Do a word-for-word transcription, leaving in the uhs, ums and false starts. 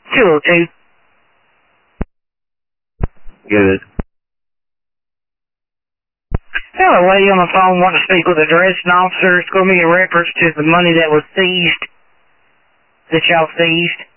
two oh two. Good. Hello, lady on the phone wants to speak with a arresting officer. It's going to be in reference to the money that was seized, that y'all seized.